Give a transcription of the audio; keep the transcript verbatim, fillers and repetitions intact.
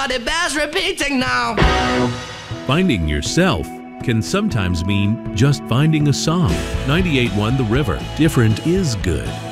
Everybody bears repeating now. Finding yourself can sometimes mean just finding a song. ninety-eight point one The River. Different is good.